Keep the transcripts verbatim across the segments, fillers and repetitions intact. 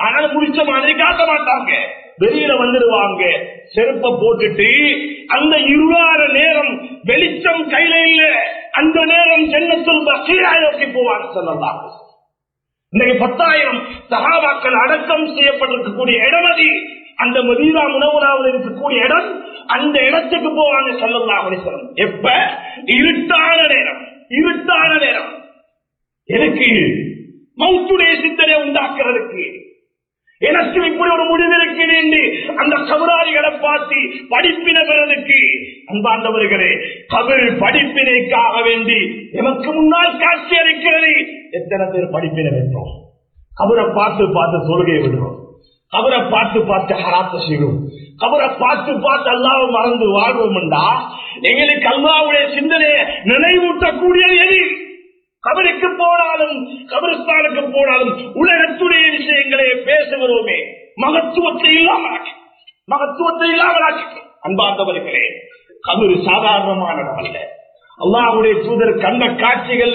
ஆனால் முடிச்ச மாதிரி காட்ட மாட்டாங்க. வெளியில வந்துடுவாங்க, செருப்பை போட்டுட்டு. அந்த இருளான நேரம், வெளிச்சம் கையில இல்ல, அந்த நேரம் ஜன்னத்துல் பக்கீஆ நோக்கி போவாங்க ஸல்லல்லாஹு அலைஹி வஸல்லம். இன்னைக்கு பத்தாயிரம் சஹாபாக்கள் அடக்கம் செய்யப்பட்டிருக்கக்கூடிய இடம் அது. அந்த மதீனா முனவராவில் இருக்கக்கூடிய இடம், அந்த இடத்துக்கு போவாங்க ஸல்லல்லாஹு அலைஹி வஸல்லம். எப்ப? இருட்டான நேரம். இருட்டான நேரம் எனக்கு மௌத்துடைய சிந்தனை உண்டாக்குறதுக்கு, எனக்கு இப்படி ஒரு முடிவு இருக்கிறேன் அந்த கபராளிகளை பார்த்து படிப்பினை பெறதுக்கு. அன்பார்ந்தவர்களே, கபர் படிப்பினைக்காக வேண்டி எமக்கு முன்னால் காட்சி அளிக்கிறது. எத்தனை பேர் படிப்பினை பெற்றோம்? கபரை பார்த்து பார்த்து தொழுகையை விடுறோம், கபரை பார்த்து பார்த்து ஹராத்தை செய்வோம், கபரை பார்த்து பார்த்து அல்லாஹ்வை மறந்து வாழ்வோம்டா. எங்களுக்கு அல்லாஹ்வுடைய சிந்தனையை நினைவூட்டக்கூடியது எது? கபருக்கு போனாலும் கபரிஸ்தானுக்கு போனாலும் உலகத்துடைய விஷயங்களே பேசுகிறோமே, மகத்துவத்தை இல்லாமல் மகத்துவத்தை இல்லாமல் அன்பார்ந்தவர்களே, கபரு சாதாரணமான அல்ல. அல்லாஹ்வுடைய தூதர் கண்ட காட்சிகள்ல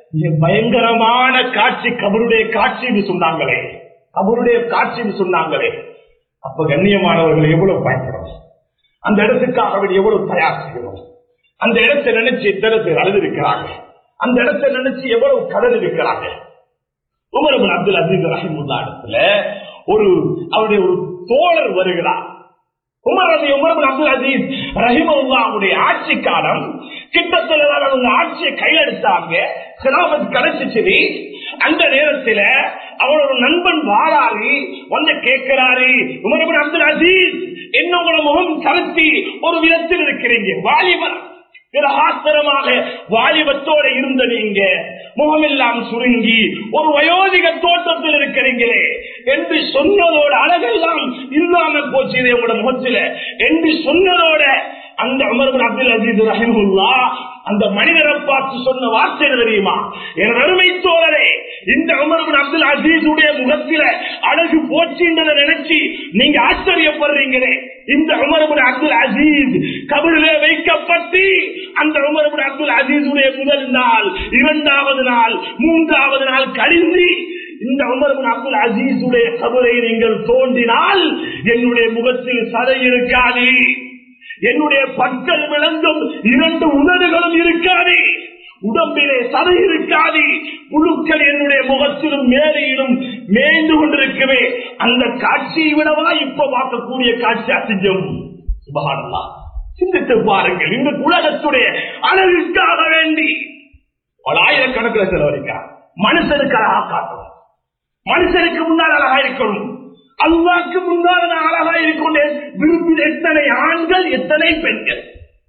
பயங்கரமான காட்சி கபருடைய காட்சின்னு சொன்னாங்களே, கபருடைய காட்சின்னு சொன்னாங்களே. அப்ப கண்ணியமானவர்கள் எவ்வளவு பயன்படும், அந்த இடத்துக்காக எவ்வளவு தயார் செய்கிறோம், அந்த இடத்தை நினைச்சு எத்தனை பேர் அழுதிருக்கிறாங்க, அந்த இடத்தை நினைச்சு எவ்வளவு கடல் இருக்கிறாங்க. உமர் இப்னு அப்துல் அசீஸ் ரஹிமஹுல்லாஹ் இடத்துல ஒரு அவருடைய ஒரு தோழர் வருகிறார். உமர் ரதி உமர் இப்னு அப்துல் அசீஸ் ரஹிமஹுல்லாஹ்வுடைய ஆட்சி காலம் கிட்டத்தட்ட அவங்க ஆட்சியை கையெடுத்தாங்க, கிலாபத் கிடைச்சிச்சு. அந்த நேரத்தில் அவரோட நண்பன் வாராரி வந்து கேட்கிறாரு, உமர் இப்னு அப்துல் அசீஸ், என்ன உங்களோட முகம் கருத்தி ஒரு விதத்தில் இருக்கிறீங்க, வாலிபர் ஆசிரமாக வாலிபத்தோடு இருந்த நீங்க முகமெல்லாம் சுருங்கி ஒரு வயோதிக தோற்றத்தில் இருக்கிறீங்களே என்று சொன்னதோட அழகெல்லாம் இல்லாம போச்சு உங்களோட முகத்தில் என்று சொன்னதோட அந்த உமர் இப்னு அப்துல் அசீஸ் ரஹிமஹுல்லாஹ் அந்த மனிதரை பார்த்து சொன்ன வார்த்தை தெரியுமா? என் அருமை தோழரே, இந்த உமர் இப்னு அப்துல் அசீஸ் உடைய முகத்தில அழகு போச்சுன்றதை நினைச்சு நீங்க ஆச்சரியப்படுறீங்களே. இந்த உமர் இப்னு அப்துல் அசீஸ் கபரிலே வைக்கப்பட்டு அந்த உமர் இப்னு அப்துல் அசீஸ் உடைய முதல் நாள், இரண்டாவது நாள், மூன்றாவது நாள் கழிந்து இந்த உமர் இப்னு அப்துல் அசீஸ் உடைய கபரை நீங்கள் தோண்டினால் என்னுடைய முகத்தில் சதை இருக்காது, என்னுடைய பற்கள் விளங்கும் இரண்டு உதடுகளும் இருக்காது, உடம்பிலே சதை இருக்காது, புழுக்கள் என்னுடைய முகத்திலும் மேலையிலும் மேய்ந்து கொண்டிருக்கவே. அந்த காட்சியை விடவா இப்ப பார்க்கக்கூடிய காட்சி அசிங்கம்? சுப்ஹானல்லாஹ், சிந்தித்து பாருங்கள். இந்த உலகத்துடைய அழகுக்காக வேண்டி பல ஆயிரக்கணக்கில் செலவழிக்கிறார். மனுஷனுக்கு அழகா காட்டணும், மனுஷனுக்கு முன்னால் அழகா இருக்கணும், அல்லாஹ்வுக்கு முன்னால் அழகா இருக்கொண்டே விரும்பின எத்தனை ஆண்கள் எத்தனை பெண்கள்.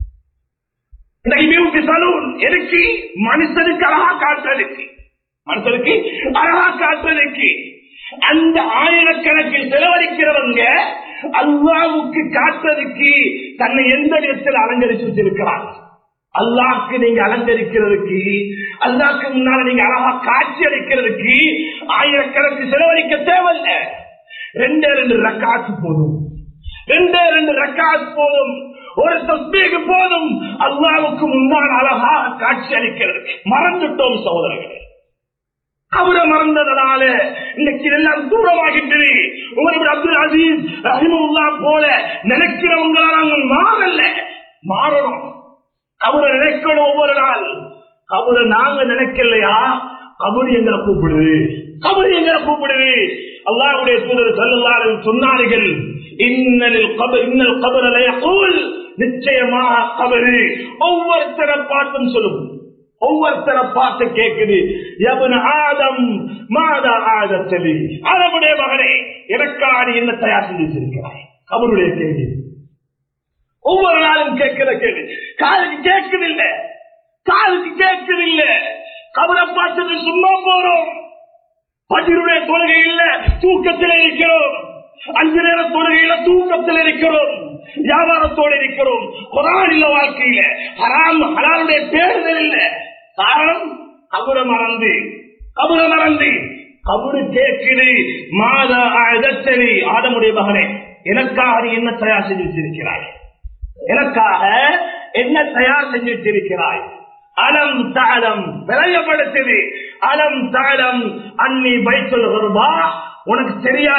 எனக்கு மனுஷனுக்கு அழகா காட்டுறதுக்கு, மனுஷனுக்கு அழகா காட்டுறதுக்கு அந்த ஆயிரக்கணக்கில் செலவழிக்கிறவங்க அல்லாஹ்வுக்கு காட்டுறதுக்கு தன்னை எந்த விதத்தில் அலங்கரிச்சு வச்சிருக்கிறாங்க. அல்லாஹ்க்கு நீங்க அலங்கரிக்கிறதுக்கு, அல்லாஹ்க்கு முன்னால நீங்க அழகா காட்சி அளிக்கிறதுக்கு ஆயிரக்கணக்கு செலவழிக்க தேவையில்லை. ரெண்டே ரெண்டு ரக்காத்து போதும், ரெண்டே ரெண்டு ரக்காத் போதும், ஒரு தஸ்பீஹ் போதும் அல்லாஹ்வுக்கு முன்னால் அழகாக காட்சி அளிக்கிறது. மறந்துட்டோம் சகோதரர்களே, அவரை மறந்ததனால இன்னைக்கு எல்லாம் தூரமாகின்றது. உமர் இப்னு அப்துல் அசீஸ் ரஹிமஹுல்லாஹ் போல நினைக்கிறவங்களா நாங்கள் மாறல, மாறணும். அவரை நினைக்கணும் ஒவ்வொரு நாள். அவரை நாங்க நினைக்கலையா, கபர் எங்களை கூப்பிடுது, கபர் எங்களை கூப்பிடுது. அல்லாஹ்வுடைய தூதர் ஸல்லல்லாஹு அலைஹி வஸல்லம் சொன்னார்கள், இன்னல் கபர் இன்னல் கபர லயகூல், நிச்சயமாக கபர் ஒவ்வொருத்தரை பார்த்தும் சொல்லும், ஒவ்வொருத்தரை பார்த்து கேட்குது, யப்ன ஆதம் மாதா ஆதத்தலி, ஆதமுடைய மகனே எனக்காக நீ என்ன தயார் செஞ்சு வச்சிருக்கிறாய்? கபருடைய கேள்வி ஒவ்வொரு நாளும் கேட்கிற கேள்வி. காலுக்கு கேட்குதில்லை, காலுக்கு கேட்குதில்லை. கபரை பார்த்து சும்மா போறோம், பஜ்ருடைய தொழுகை இல்ல, தூக்கத்தில் இருக்கிறோம், அஞ்சு நேர தொழுகையில தூக்கத்தில் இருக்கிறோம், வியாபாரத்தோடு இருக்கிறோம், குர்ஆன் இல்ல வாழ்க்கையில, ஹராம் ஹலாலுடைய பேருதல் இல்ல. காரணம் கபரை மறந்து, கபரை மறந்து. கபரு கேட்குது, மாதா ஆதத்தலி, ஆதமுடைய மகனே எனக்காக நீ என்ன தயார் செஞ்சு வச்சிருக்கிறாய்? எனக்காக என்ன தயார் செஞ்சு வச்சிருக்கிறாய்? அலம் தஅலம், விளையப்படுத்தது. அலம் தஅலம் அன்னி பைத்துல் குர்பா, உனக்கு தெரியாது